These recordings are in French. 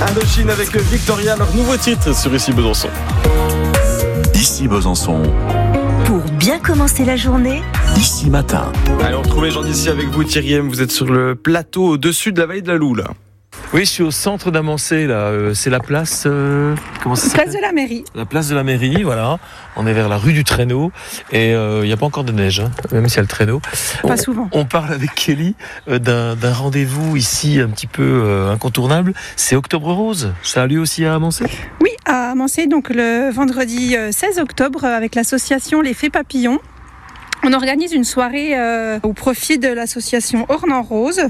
Indochine avec Victoria, leur nouveau titre sur Ici Besançon. Ici Besançon. Pour bien commencer la journée, Ici Matin. Allez, on retrouve les gens d'ici avec vous, Thierry M. Vous êtes sur le plateau au-dessus de la vallée de la Loue, là. Oui, je suis au centre d'Amancé, là. C'est la place... comment ça s'appelle ? Place de la mairie. La place de la mairie, voilà. On est vers la rue du Traîneau. Et il n'y a pas encore de neige, hein, même s'il y a le traîneau. Pas souvent. On parle avec Kelly d'un rendez-vous ici un petit peu incontournable. C'est Octobre Rose. Ça a lieu aussi à Amancé ? Oui, à Amancé, donc le vendredi 16 octobre, avec l'association Les Fées Papillons. On organise une soirée au profit de l'association Orne en Rose.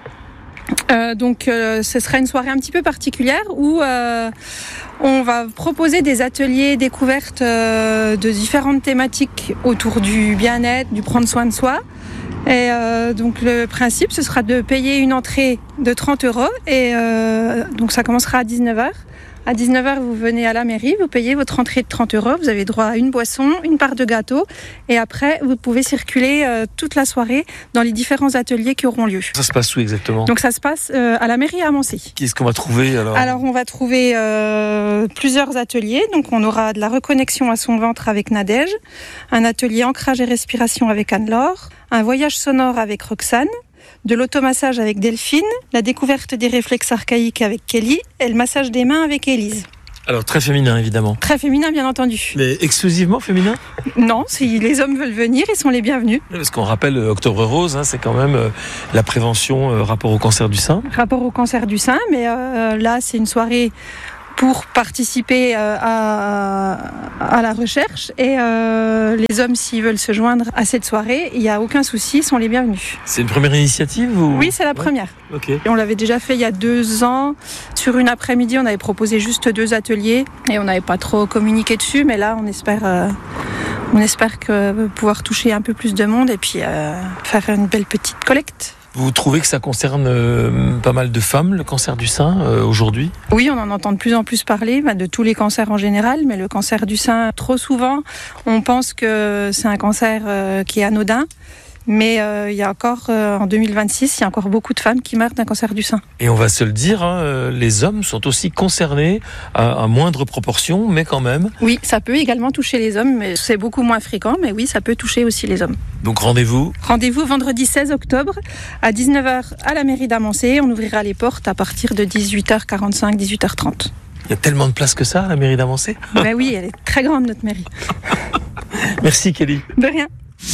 Ce sera une soirée un petit peu particulière où on va proposer des ateliers découvertes de différentes thématiques autour du bien-être, du prendre soin de soi. Et donc le principe, ce sera de payer une entrée de 30 € et donc ça commencera à 19h. À 19h, vous venez à la mairie, vous payez votre entrée de 30 €, vous avez droit à une boisson, une part de gâteau et après, vous pouvez circuler toute la soirée dans les différents ateliers qui auront lieu. Ça se passe où exactement ? Donc ça se passe à la mairie à Amancé. Qu'est-ce qu'on va trouver alors ? Alors on va trouver plusieurs ateliers. Donc on aura de la reconnexion à son ventre avec Nadège, un atelier ancrage et respiration avec Anne-Laure, un voyage sonore avec Roxane, de l'automassage avec Delphine, la découverte des réflexes archaïques avec Kelly et le massage des mains avec Élise. Alors très féminin évidemment. Très féminin bien entendu. Mais exclusivement féminin ? Non, si les hommes veulent venir, ils sont les bienvenus. Parce qu'on rappelle Octobre Rose, hein, c'est quand même la prévention rapport au cancer du sein. Rapport au cancer du sein, mais là c'est une soirée pour participer à la recherche et les hommes s'ils veulent se joindre à cette soirée, il n'y a aucun souci, ils sont les bienvenus. C'est une première initiative ou... Oui, c'est la première. Ok. Et on l'avait déjà fait il y a 2 ans. Sur une après-midi, on avait proposé juste 2 ateliers et on n'avait pas trop communiqué dessus, mais là on espère pouvoir toucher un peu plus de monde et puis faire une belle petite collecte. Vous trouvez que ça concerne pas mal de femmes, le cancer du sein, aujourd'hui ? Oui, on en entend de plus en plus parler, de tous les cancers en général, mais le cancer du sein, trop souvent, on pense que c'est un cancer qui est anodin. Mais il y a encore, en 2026, il y a encore beaucoup de femmes qui meurent d'un cancer du sein. Et on va se le dire, hein, les hommes sont aussi concernés à moindre proportion, mais quand même. Oui, ça peut également toucher les hommes, mais c'est beaucoup moins fréquent, mais oui, ça peut toucher aussi les hommes. Donc rendez-vous vendredi 16 octobre à 19h à la mairie d'Amancé. On ouvrira les portes à partir de 18h45, 18h30. Il y a tellement de place que ça à la mairie d'Amancé ? Ben oui, elle est très grande notre mairie. Merci Kelly. De rien.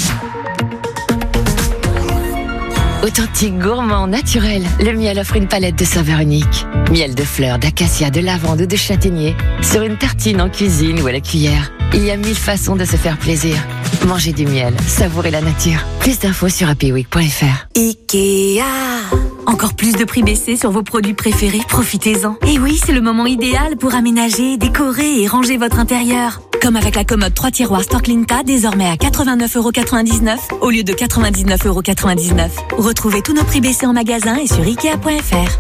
Authentique, gourmand, naturel, le miel offre une palette de saveurs uniques. Miel de fleurs, d'acacia, de lavande ou de châtaignier, sur une tartine en cuisine ou à la cuillère. Il y a 1000 façons de se faire plaisir. Mangez du miel, savourez la nature. Plus d'infos sur happyweek.fr. Ikea. Encore plus de prix baissés sur vos produits préférés, profitez-en. Et oui, c'est le moment idéal pour aménager, décorer et ranger votre intérieur. Comme avec la commode 3 tiroirs Storklinka, désormais à 89,99 € au lieu de 99,99 €. Retrouvez tous nos prix baissés en magasin et sur Ikea.fr.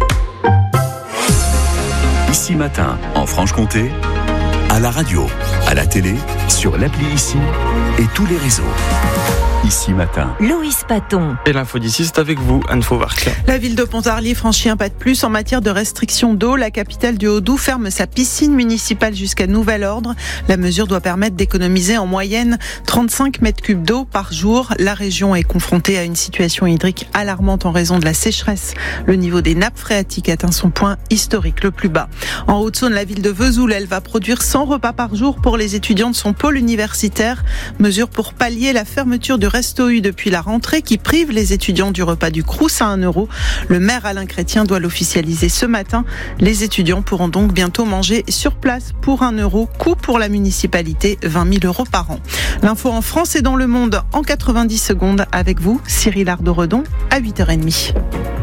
Ici Matin, en Franche-Comté, à la radio, à la télé, sur l'appli Ici et tous les réseaux. Ici Matin. Loïs Paton. Et l'info d'ici, c'est avec vous, Anne Fauvarc. La ville de Pontarlier franchit un pas de plus en matière de restriction d'eau. La capitale du Haut-Doubs ferme sa piscine municipale jusqu'à nouvel ordre. La mesure doit permettre d'économiser en moyenne 35 mètres cubes d'eau par jour. La région est confrontée à une situation hydrique alarmante en raison de la sécheresse. Le niveau des nappes phréatiques atteint son point historique le plus bas. En Haute-Saône, la ville de Vesoul, elle va produire 100 repas par jour pour les étudiants de son pôle universitaire. Mesure pour pallier la fermeture du Resto U depuis la rentrée qui prive les étudiants du repas du Crous à 1 €. Le maire Alain Chrétien doit l'officialiser ce matin. Les étudiants pourront donc bientôt manger sur place pour 1 €. Coût pour la municipalité, 20 000 € par an. L'info en France et dans le monde en 90 secondes avec vous, Cyril Ardo-Redon, à 8h30.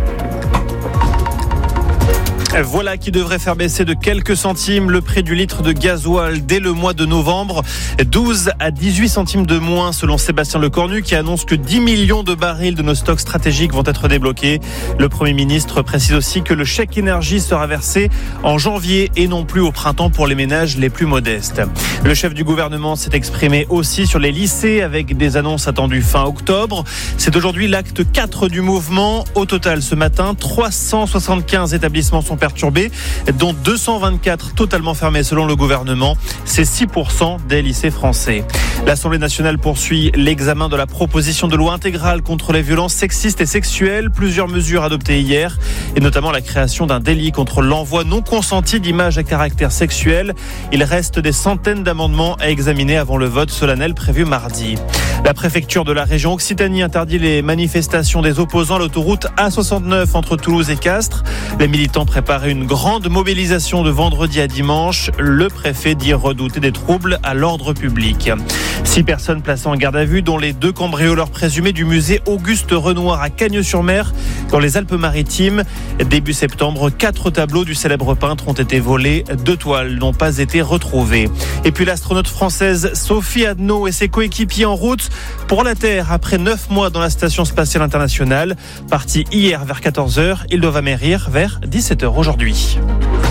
Voilà qui devrait faire baisser de quelques centimes le prix du litre de gasoil dès le mois de novembre. 12 à 18 centimes de moins selon Sébastien Lecornu qui annonce que 10 millions de barils de nos stocks stratégiques vont être débloqués. Le Premier ministre précise aussi que le chèque énergie sera versé en janvier et non plus au printemps pour les ménages les plus modestes. Le chef du gouvernement s'est exprimé aussi sur les lycées avec des annonces attendues fin octobre. C'est aujourd'hui l'acte 4 du mouvement. Au total, ce matin, 375 établissements sont perturbées, dont 224 totalement fermées selon le gouvernement. C'est 6% des lycées français. L'Assemblée nationale poursuit l'examen de la proposition de loi intégrale contre les violences sexistes et sexuelles. Plusieurs mesures adoptées hier, et notamment la création d'un délit contre l'envoi non consenti d'images à caractère sexuel. Il reste des centaines d'amendements à examiner avant le vote solennel prévu mardi. La préfecture de la région Occitanie interdit les manifestations des opposants à l'autoroute A69 entre Toulouse et Castres. Les militants préparaient une grande mobilisation de vendredi à dimanche. Le préfet dit redouter des troubles à l'ordre public. 6 personnes placées en garde à vue, dont les 2 cambrioleurs présumés du musée Auguste Renoir à Cagnes-sur-Mer, dans les Alpes-Maritimes. Début septembre, 4 tableaux du célèbre peintre ont été volés. 2 toiles n'ont pas été retrouvées. Et puis l'astronaute française Sophie Adno et ses coéquipiers en route pour la Terre après 9 mois dans la Station Spatiale Internationale. Partis hier vers 14h, ils doivent amérir vers 17h aujourd'hui.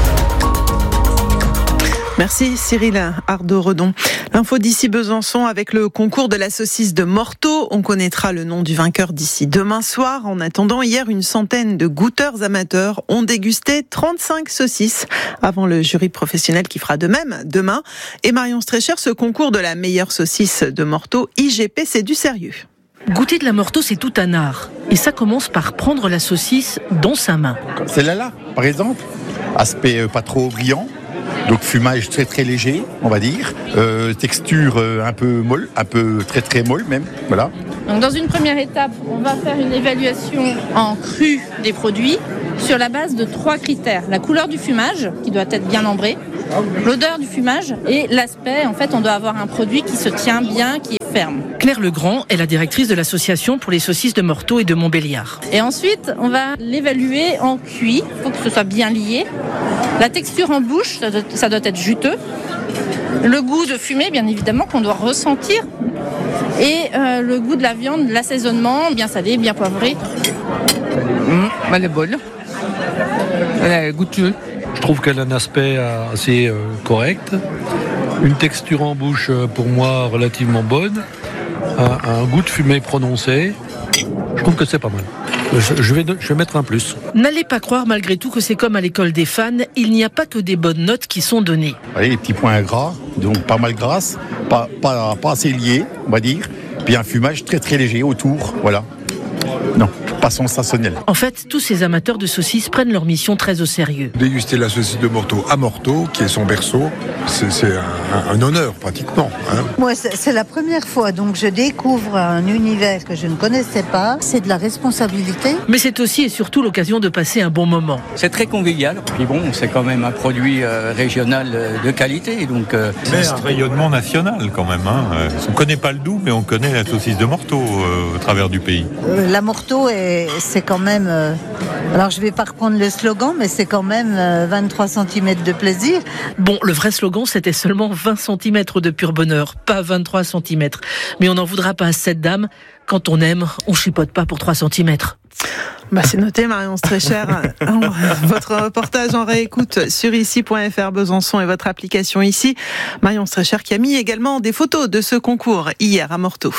Merci Cyril Ardo-Redon. L'info d'ici Besançon avec le concours de la saucisse de Morteau. On connaîtra le nom du vainqueur d'ici demain soir. En attendant, hier, une centaine de goûteurs amateurs ont dégusté 35 saucisses avant le jury professionnel qui fera de même demain. Et Marion Streicher, ce concours de la meilleure saucisse de Morteau, IGP, c'est du sérieux. Goûter de la Morteau, c'est tout un art. Et ça commence par prendre la saucisse dans sa main. Celle-là, par exemple, aspect pas trop brillant. Donc fumage très très léger, on va dire. Texture un peu molle, un peu très très molle même. Voilà. Donc dans une première étape, on va faire une évaluation en cru des produits sur la base de 3 critères. La couleur du fumage, qui doit être bien ambré, l'odeur du fumage et l'aspect. En fait, on doit avoir un produit qui se tient bien, qui est ferme. Claire Legrand est la directrice de l'association pour les saucisses de Morteau et de Montbéliard. Et ensuite, on va l'évaluer en cuit. Il faut que ce soit bien lié. La texture en bouche, ça doit être juteux. Le goût de fumée, bien évidemment, qu'on doit ressentir. Et le goût de la viande, l'assaisonnement, bien salé, bien poivré. Elle est bonne. Elle est goûteuse. Je trouve qu'elle a un aspect assez correct. Une texture en bouche, pour moi, relativement bonne. Un goût de fumée prononcé. Je trouve que c'est pas mal. Je vais mettre un plus. N'allez pas croire malgré tout que c'est comme à l'école des fans, il n'y a pas que des bonnes notes qui sont données. Allez, les petits points gras, donc pas mal grasse, pas assez lié, on va dire. Puis un fumage très très léger autour, voilà. Non, pas sensationnel. En fait, tous ces amateurs de saucisses prennent leur mission très au sérieux. Déguster la saucisse de Morteau à Morteau, qui est son berceau, c'est un honneur pratiquement. Moi, c'est la première fois, donc je découvre un univers que je ne connaissais pas. C'est de la responsabilité. Mais c'est aussi et surtout l'occasion de passer un bon moment. C'est très convivial. Puis bon, c'est quand même un produit régional de qualité. Donc, c'est un rayonnement national quand même. On ne connaît pas le Doubs, mais on connaît la saucisse de Morteau au travers du pays. La Morteau, c'est quand même... alors je ne vais pas reprendre le slogan, mais c'est quand même 23 cm de plaisir. Bon, le vrai slogan, c'était seulement 20 cm de pur bonheur, pas 23 cm. Mais on n'en voudra pas à cette dame. Quand on aime, on chipote pas pour 3 cm. C'est noté, Marion Streicher. Votre reportage en réécoute sur ici.fr Besançon et votre application ici. Marion Streicher qui a mis également des photos de ce concours hier à Morteau.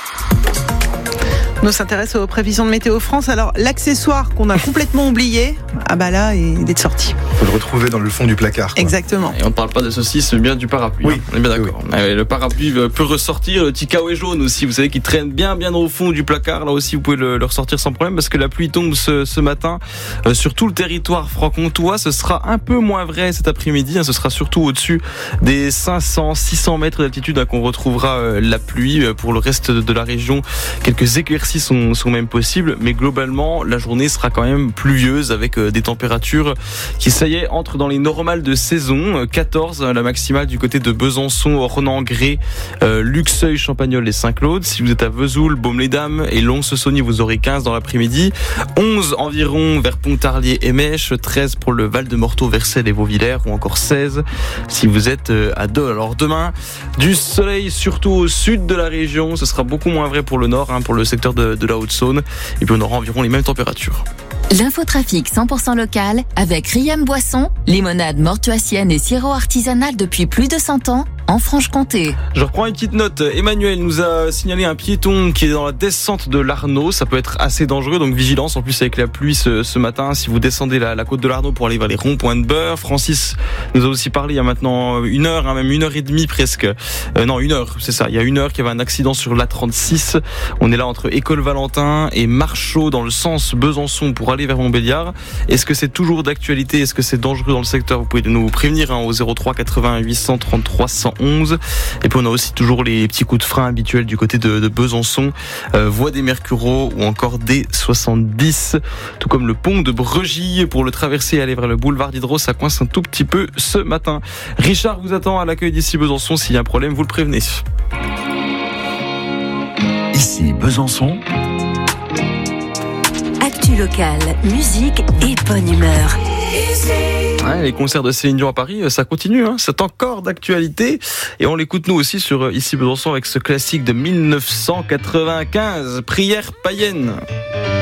On s'intéresse aux prévisions de Météo France. Alors, l'accessoire qu'on a complètement oublié, là, il est de sortie. Il faut le retrouver dans le fond du placard. Quoi. Exactement. Et on ne parle pas de saucisse, mais bien du parapluie. Oui. On est bien d'accord. Oui. Le parapluie peut ressortir. Le petit kawaii jaune aussi, vous savez, qui traîne bien au fond du placard. Là aussi, vous pouvez le ressortir sans problème parce que la pluie tombe ce matin sur tout le territoire franc-comtois. Ce sera un peu moins vrai cet après-midi. Ce sera surtout au-dessus des 500-600 mètres d'altitude qu'on retrouvera la pluie. Pour le reste de la région, quelques éclaircies sont même possibles, mais globalement la journée sera quand même pluvieuse avec des températures qui, ça y est, entrent dans les normales de saison. 14 la maximale du côté de Besançon, Ornans-Grès, Luxeuil, Champagnole et Saint-Claude. Si vous êtes à Vesoul, Baume-les-Dames et Lons-Saunier, vous aurez 15 dans l'après-midi, 11 environ vers Pontarlier et Mèche, 13 pour le Val de Morteau, Vercelles et Vauvillers, ou encore 16 si vous êtes à Dole. Alors demain, du soleil surtout au sud de la région, ce sera beaucoup moins vrai pour le nord, pour le secteur de la Haute-Saône, et puis on aura environ les mêmes températures. L'infotrafic 100% local avec Riam Boisson, limonade mortuacienne et sirop artisanal depuis plus de 100 ans, en Franche-Comté. Je reprends une petite note. Emmanuel nous a signalé un piéton qui est dans la descente de l'Arnaud. Ça peut être assez dangereux, donc vigilance. En plus, avec la pluie ce matin, si vous descendez la côte de l'Arnaud pour aller vers les ronds-points de Beurre. Francis nous a aussi parlé il y a maintenant une heure, même 1h30 presque. Non, 1 heure, c'est ça. Il y a 1 heure qu'il y avait un accident sur l'A36. On est là entre École Valentin et Marchaux dans le sens Besançon pour aller vers Montbéliard. Est-ce que c'est toujours d'actualité? Est-ce que c'est dangereux dans le secteur? Vous pouvez nous prévenir au 03 80 833 111. Et puis on a aussi toujours les petits coups de frein habituels du côté de Besançon, voie des Mercureaux ou encore des 70, tout comme le pont de Bregy pour le traverser et aller vers le boulevard d'Hydro. Ça coince un tout petit peu ce matin. Richard vous attend à l'accueil d'ici Besançon. S'il y a un problème, vous le prévenez. Ici Besançon. Actu locale, musique et bonne humeur. Ouais, les concerts de Céline Dion à Paris, ça continue, c'est encore d'actualité. Et on l'écoute nous aussi sur Ici Besançon avec ce classique de 1995, Prière païenne.